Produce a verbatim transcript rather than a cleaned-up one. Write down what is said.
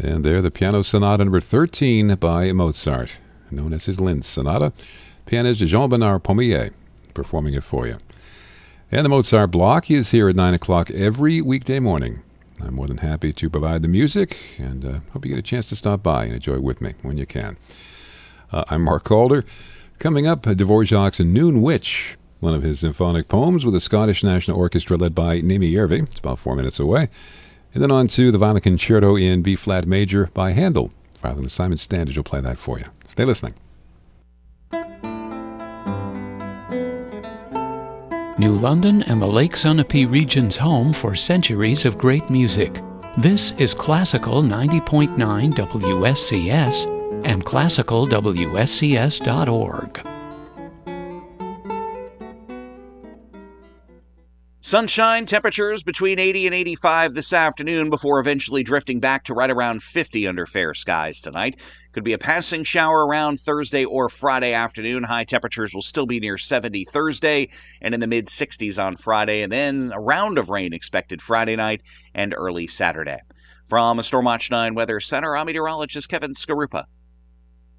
And there, the Piano Sonata number thirteen by Mozart, known as his Linz Sonata. Pianist Jean-Bernard Pommier performing it for you. And the Mozart Block is here at nine o'clock every weekday morning. I'm more than happy to provide the music, and uh, hope you get a chance to stop by and enjoy with me when you can. Uh, I'm Mark Calder. Coming up, Dvorak's Noon Witch, one of his symphonic poems with the Scottish National Orchestra led by Nimi Järvi. It's about four minutes away. And then on to the Violin Concerto in B-flat major by Handel. Violinist Simon Standage will play that for you. Stay listening. New London and the Lake Sunapee region's home for centuries of great music. This is Classical ninety point nine W S C S and classical W S C S dot org. Sunshine, temperatures between eighty and eighty-five this afternoon before eventually drifting back to right around fifty under fair skies tonight. Could be a passing shower around Thursday or Friday afternoon. High temperatures will still be near seventy Thursday and in the mid-sixties on Friday, and then a round of rain expected Friday night and early Saturday. From a Stormwatch nine Weather Center, I'm meteorologist Kevin Skarupa.